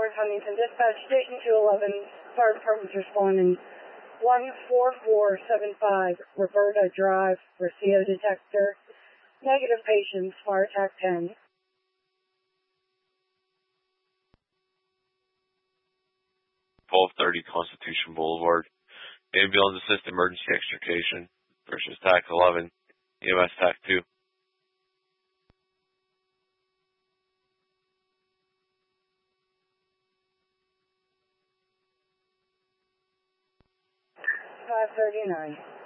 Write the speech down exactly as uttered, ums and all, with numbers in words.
five, Huntington Dispatch, Station two eleven, Fire Department's responding. one four four seven five, Roberta Drive, Rocio Detector. Negative patients, Fire Attack ten. twelve thirty Constitution Boulevard. Ambulance assist emergency extrication. Versus T A C eleven. E M S T A C two. five thirty-nine.